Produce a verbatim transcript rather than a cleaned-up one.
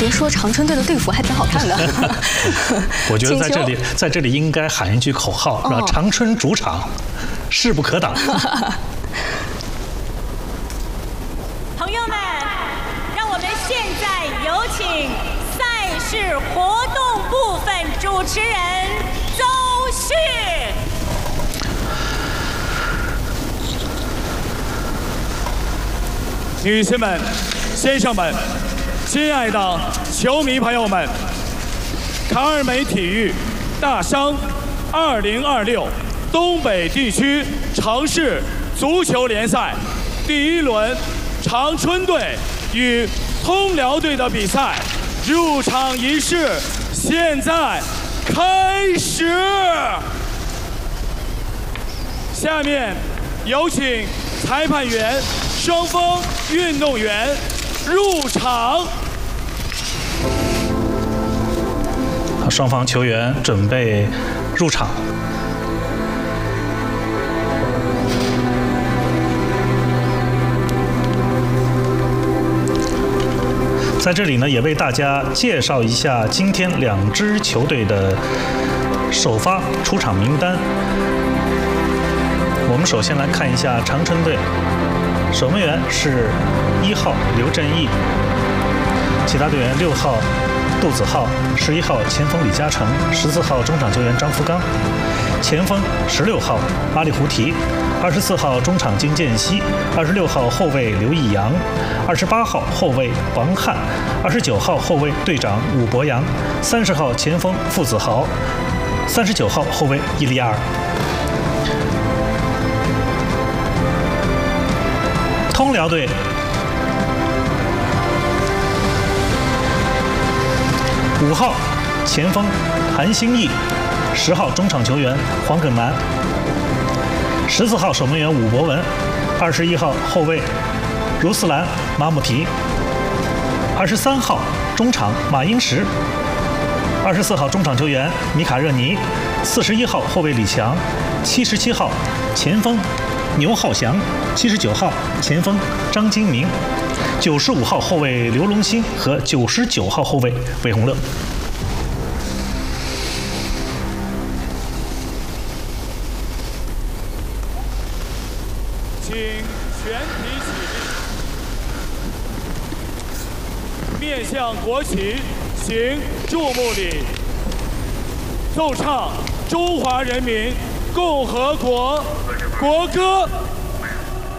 别说长春队的队服还挺好看的。 我觉得在这里，在这里应该喊一句口号，是吧？长春主场，势不可挡。 朋友们，让我们现在有请赛事活动部分主持人邹旭。 女士们、先生们，亲爱的球迷朋友们，卡尔美体育大商二零二六东北地区城市足球联赛第一轮长春队与通辽队的比赛入场仪式现在开始。下面有请裁判员、双方运动员入场。 双方球员准备入场。在这里呢，也为大家介绍一下今天两支球队的首发出场名单。我们首先来看一下长春队，守门员是一号刘振义，其他队员六号杜子浩，十一号前锋李嘉诚，十四号中场球员张福刚，前锋十六号阿里胡提，二十四号中场金建熙，二十六号后卫刘义阳，二十八号后卫王翰，二十九号后卫队长武博洋，三十号前锋傅子豪，三十九号后卫伊利亚尔。通辽队五号前锋韩兴义，十号中场球员黄耿南，十四号守门员武博文，二十一号后卫茹斯兰马姆提，二十三号中场马英石，二十四号中场球员米卡热尼，四十一号后卫李强，七十七号前锋牛浩翔，七十九号前锋张金明，九十五号后卫刘龙兴和九十九号后卫韦宏乐。 请全体起立，面向国旗行注目礼，奏唱中华人民共和国国歌。